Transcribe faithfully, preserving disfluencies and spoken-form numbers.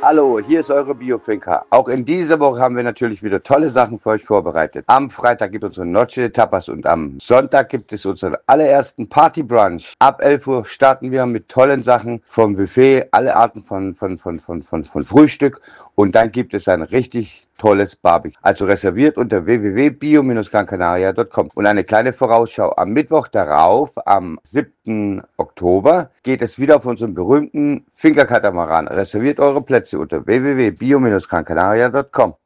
Hallo, hier ist eure Biofinker. Auch in dieser Woche haben wir natürlich wieder tolle Sachen für euch vorbereitet. Am Freitag gibt es unsere Noche de Tapas und am Sonntag gibt es unseren allerersten Party-Brunch. Ab elf Uhr starten wir mit tollen Sachen vom Buffet, alle Arten von, von, von, von, von, von Frühstück. Und dann gibt es ein richtig tolles Barbecue. Also reserviert unter w w w punkt bio Bindestrich gran canaria punkt com. Und eine kleine Vorausschau. Am Mittwoch darauf, am siebten Oktober, geht es wieder auf unseren berühmten Finkerkatamaran. Reserviert eure Plätze unter w w w punkt bio Bindestrich gran canaria punkt com.